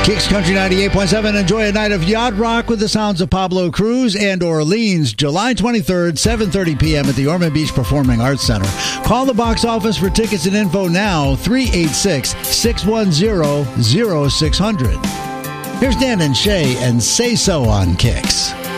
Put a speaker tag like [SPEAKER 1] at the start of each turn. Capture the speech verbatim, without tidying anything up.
[SPEAKER 1] Kicks Country ninety-eight point seven. Enjoy a night of yacht rock with the sounds of Pablo Cruz and Orleans, July twenty-third, seven thirty p.m. at the Ormond Beach Performing Arts Center. Call the box office for tickets and info now, three eight six, six one zero, zero six zero zero. Here's Dan and Shay and Say So on Kicks.